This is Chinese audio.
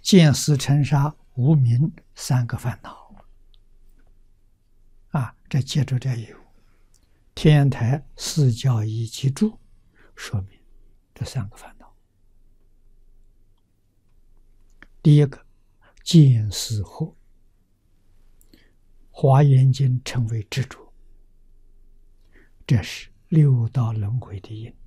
见思尘沙无明三个烦恼啊！这接着这有天台四教一集注说明这三个烦恼。第一个见思惑，华严经称为执着，这是六道轮回的因。